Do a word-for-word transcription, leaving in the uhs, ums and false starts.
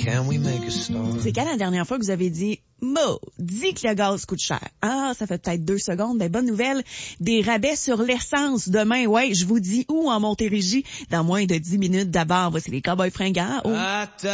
Can we make a start? C'est quand la dernière fois que vous avez dit « Maudit que le gaz coûte cher ». Ah, ça fait peut-être deux secondes. Ben, bonne nouvelle, des rabais sur l'essence demain. Ouais, je vous dis où en Montérégie? Dans moins de dix minutes. D'abord, voici les Cowboys fringants. Oh.